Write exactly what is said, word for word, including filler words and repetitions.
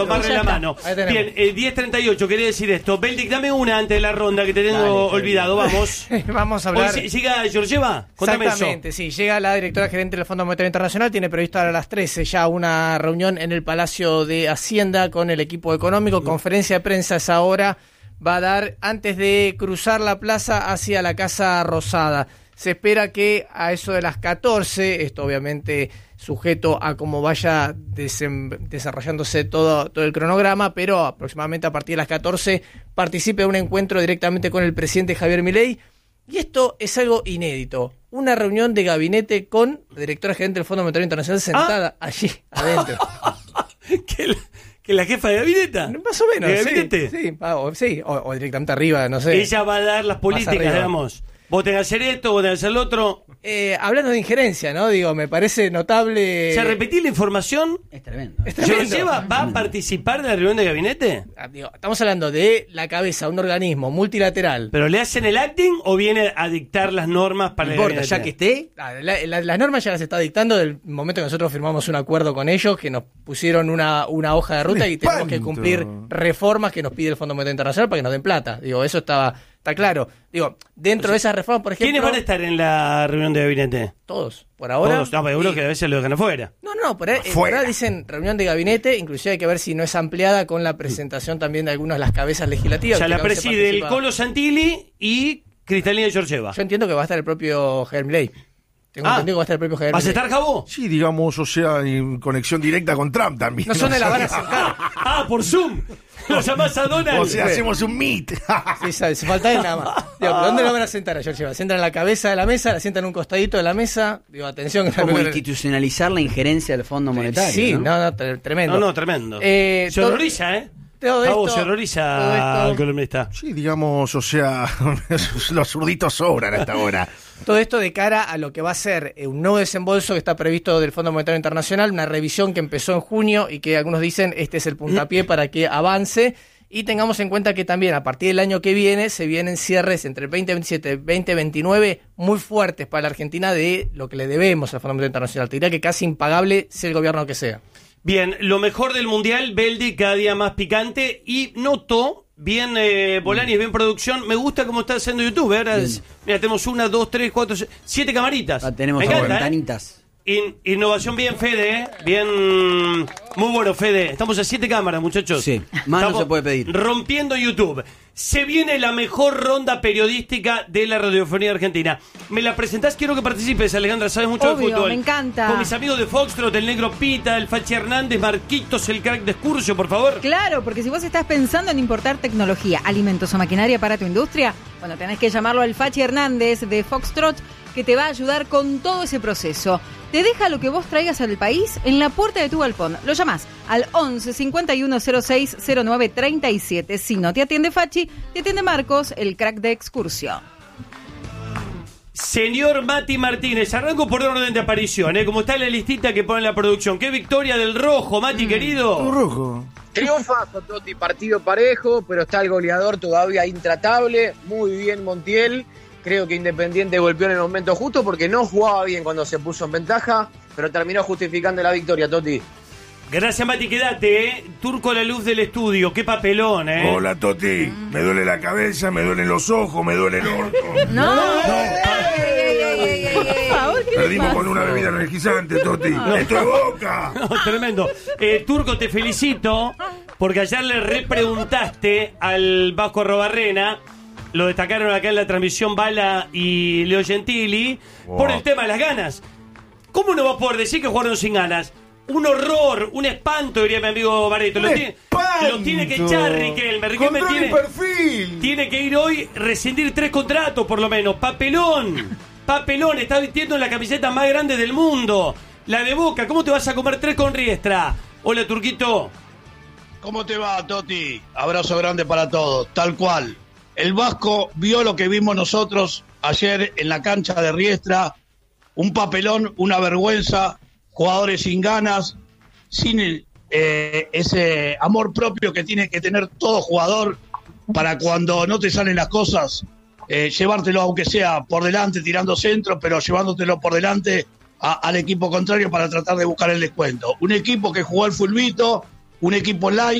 Tomarle la mano. Bien, eh, diez treinta y ocho, quería decir esto. Beldic, dame una antes de la ronda que te tengo Dale, olvidado. Vamos. Vamos a hablar. Hoy, ¿llega Georgieva? Contame Exactamente, eso. sí. Llega la directora gerente del Fondo Monetario Internacional. Tiene previsto a las trece ya una reunión en el Palacio de Hacienda con el equipo económico. Conferencia de prensa a esa hora va a dar antes de cruzar la plaza hacia la Casa Rosada. Se espera que a eso de las catorce, esto obviamente sujeto a cómo vaya desem- desarrollándose todo, todo el cronograma, pero aproximadamente a partir de las catorce participe de un encuentro directamente con el presidente Javier Milei. Y esto es algo inédito. Una reunión de gabinete con la directora gerente del Fondo Monetario Internacional sentada ¿Ah? allí, adentro. ¿Qué la, que la jefa de gabinete? Más o menos, ¿De sí. gabinete? Sí, o, sí o, o directamente arriba, no sé. Ella va a dar las políticas, digamos. Vos tenés que hacer esto, vos tenés que hacer lo otro. Eh, hablando de injerencia, ¿no? Digo, me parece notable. O sea, repetir la información. Es tremendo. Es tremendo. ¿Georgieva va a participar de la reunión de gabinete? Ah, digo, estamos hablando de la cabeza, un organismo multilateral. ¿Pero le hacen el acting o viene a dictar las normas para No el importa, gabinete? ya que esté. Ah, la, la, las normas ya las está dictando del momento que nosotros firmamos un acuerdo con ellos, que nos pusieron una, una hoja de ruta y tenemos que cumplir reformas que nos pide el Fondo Monetario Internacional para que nos den plata. Digo, eso estaba... Está claro. Digo, dentro o sea, de esas reformas, por ejemplo... ¿Quiénes van a estar en la reunión de gabinete? Todos. Por ahora... Todos. No, pero seguro y... que a veces lo dejan afuera. No, no, por ahí, por ahora dicen reunión de gabinete, inclusive hay que ver si no es ampliada con la presentación también de algunas de las cabezas legislativas. Ya la preside el participa... Colo Santilli y Cristalina Georgieva. Yo entiendo que va a estar el propio Javier Milei. Tengo ah, entendido que va a estar el propio Javier ¿vas a Milei. estar, Jabo? Sí, digamos, o sea, en conexión directa con Trump también. No son de la van a sentar. Ah, por Zoom. Lo llamás a Donald. O sea, hacemos un meet. Sí, sabes, se falta él nada más. Digo, ¿pero ¿dónde lo van a sentar a Georgieva? ¿Sientan en la cabeza de la mesa? ¿La sientan en un costadito de la mesa? Digo, atención. Que Como no... institucionalizar la injerencia del Fondo Monetario. Sí, ¿no? no, no, tremendo. No, no, tremendo. Eh, se todo... horroriza, ¿eh? Todo Jabo, esto, se horroriza al columnista. Sí, digamos, o sea, los zurditos sobran hasta ahora. Todo esto de cara a lo que va a ser un nuevo desembolso que está previsto del Fondo Monetario Internacional, una revisión que empezó en junio y que algunos dicen este es el puntapié para que avance. Y tengamos en cuenta que también a partir del año que viene se vienen cierres entre el veinte veintisiete y veinte veintinueve muy fuertes para la Argentina de lo que le debemos al Fondo Monetario Internacional. Te diría que casi impagable sea el gobierno que sea. Bien, lo mejor del Mundial, Beldi, cada día más picante. Y noto, bien eh, Bolaños, bien producción. Me gusta cómo está haciendo YouTube. Ahora es, mira, tenemos una, dos, tres, cuatro, seis, siete camaritas. Ah, tenemos Me encanta, ventanitas. ¿eh? In, innovación bien, Fede, ¿eh? Bien, muy bueno, Fede. Estamos a siete cámaras, muchachos. Sí, más no se puede pedir. Rompiendo YouTube. Se viene la mejor ronda periodística de la radiofonía argentina. ¿Me la presentás? Quiero que participes, Alejandra, sabes mucho Obvio, de fútbol. me encanta. Con mis amigos de Foxtrot, el Negro Pita, el Fachi Hernández, Marquitos, el crack de Excursio, por favor. Claro, porque si vos estás pensando en importar tecnología, alimentos o maquinaria para tu industria, bueno, tenés que llamarlo al Fachi Hernández de Foxtrot, que te va a ayudar con todo ese proceso. Te deja lo que vos traigas al país en la puerta de tu galpón. Lo llamás al once cincuenta y uno cero seis cero nueve treinta y siete. Si no te atiende Fachi, te atiende Marcos, el crack de Excursio. Señor Mati Martínez, arranco por orden de aparición, ¿eh? Como está en la listita que pone la producción. ¡Qué victoria del rojo, Mati, mm. querido! Rojo. Triunfa Totti, partido parejo, pero está el goleador todavía intratable. Muy bien Montiel. Creo que Independiente golpeó en el momento justo porque no jugaba bien cuando se puso en ventaja, pero terminó justificando la victoria, Totti. Gracias, Mati, quédate, ¿eh? Turco a la luz del estudio, qué papelón, ¿eh? Hola, Toti. Me duele la cabeza, me duelen los ojos, me duele el orto. No, no. Por favor, perdimos con una bebida energizante, Toti. No. ¡Esto es Boca! No, tremendo. Eh, Turco, te felicito porque ayer le repreguntaste al Vasco Arrobarrena. Lo destacaron acá en la transmisión Bala y Leo Gentili, wow, por el tema de las ganas. ¿Cómo no va a poder decir que jugaron sin ganas? Un horror, un espanto, diría mi amigo Barreto. Lo tiene, lo tiene que echar Riquelme. Riquelme tiene, perfil. tiene que ir hoy, rescindir tres contratos por lo menos. Papelón, papelón, está vistiendo la camiseta más grande del mundo. La de Boca, ¿cómo te vas a comer tres con Riestra? Hola, Turquito. ¿Cómo te va, Toti? Abrazo grande para todos, tal cual. El Vasco vio lo que vimos nosotros ayer en la cancha de Riestra, un papelón, una vergüenza, jugadores sin ganas, sin el, eh, ese amor propio que tiene que tener todo jugador para cuando no te salen las cosas, eh, llevártelo aunque sea por delante, tirando centro, pero llevándotelo por delante a, al equipo contrario para tratar de buscar el descuento. Un equipo que jugó al fulbito, un equipo light